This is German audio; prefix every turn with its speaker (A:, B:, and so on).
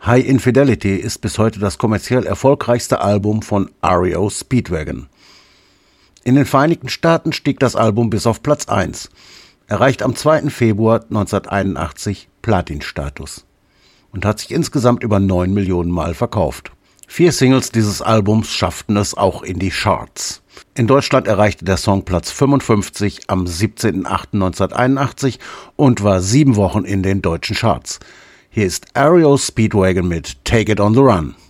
A: High Infidelity ist bis heute das kommerziell erfolgreichste Album von REO Speedwagon. In den Vereinigten Staaten stieg das Album bis auf Platz 1, erreicht am 2. Februar 1981 Platin-Status und hat sich insgesamt über 9 Millionen Mal verkauft. 4 Singles dieses Albums schafften es auch in die Charts. In Deutschland erreichte der Song Platz 55 am 17.08.1981 und war 7 Wochen in den deutschen Charts. Hier ist REO Speedwagon mit Take It on the Run.